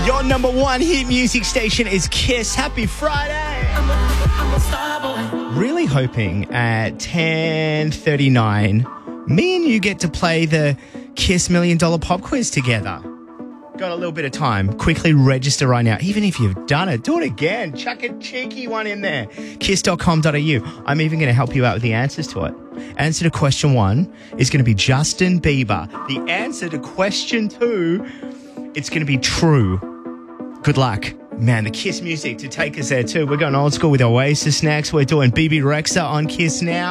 Your number one hit music station is Kiss. Happy Friday. Really hoping at 10:39, me and you get to play the Kiss $1 Million Pop Quiz together. Got a little bit of time. Quickly register right now. Even if you've done it, do it again. Chuck a cheeky one in there. Kiss.com.au. I'm even going to help you out with the answers to it. Answer to question 1 is going to be Justin Bieber. The answer to question 2, it's going to be true. Good luck. Man, the Kiss music to take us there too. We're going old school with Oasis next. We're doing BB Rexha on Kiss now.